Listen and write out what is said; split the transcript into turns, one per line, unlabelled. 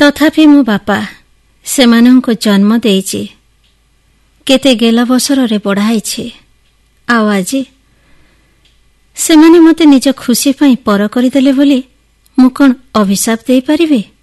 ତଥାପି ମୋ ବାପା ସେମାନଙ୍କୁ ଜନ୍ମ ଦେଇଛି, କେତେ ଗେଲ ବସରରେ ବଢ଼ାଇଛି, ଆଉ ଆଜି ସେମାନେ ମୋତେ ନିଜ ଖୁସି ପାଇଁ ପର କରିଦେଲେ ବୋଲି ମୁଁ କ'ଣ ଅଭିଶାପ ଦେଇପାରିବି?